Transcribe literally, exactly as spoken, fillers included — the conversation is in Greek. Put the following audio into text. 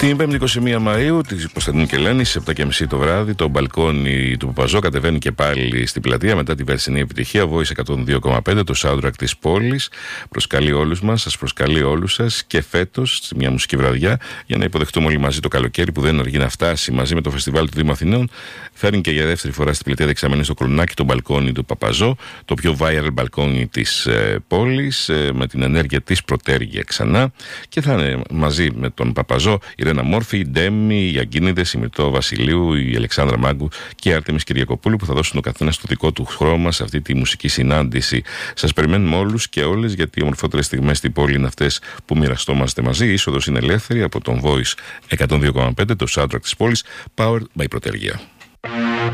Την πέμπτη είκοσι μία Μαΐου, τη Κωνσταντίνου και Ελένης, στις επτά και μισή το βράδυ, το μπαλκόνι του Παπαζό κατεβαίνει και πάλι στην πλατεία μετά την περσινή επιτυχία. Voice εκατόν δύο κόμμα πέντε, το soundtrack της πόλης. Προσκαλεί όλους μας, σας προσκαλεί όλους σας και φέτος σε μια μουσική βραδιά για να υποδεχτούμε όλοι μαζί το καλοκαίρι που δεν αργεί να φτάσει. Μαζί με το φεστιβάλ του Δήμου Αθηνών, φέρνει και για δεύτερη φορά στην πλατεία δεξαμενή στο Κολονάκι το μπαλκόνι του Παπαζό, το πιο viral μπαλκόνι της ε, πόλης, ε, με την ενέργεια της Πρωτέργεια ξανά. Και θα είναι μαζί με τον Παπαζό η Ρένα Μόρφη, η Ντέμι, η Αγκίνηδες, η Μυρτώ Βασιλείου, η Αλεξάνδρα Μάγκου και η Άρτεμις Κυριακοπούλου, που θα δώσουν ο καθένας το δικό του χρώμα σε αυτή τη μουσική συνάντηση. Σας περιμένουμε όλους και όλες, γιατί οι ομορφότερες στιγμές στην πόλη είναι αυτές που μοιραστόμαστε μαζί. Η είσοδος είναι ελεύθερη από τον Voice εκατόν δύο κόμμα πέντε, το soundtrack της πόλης, powered by Πρωτέργεια.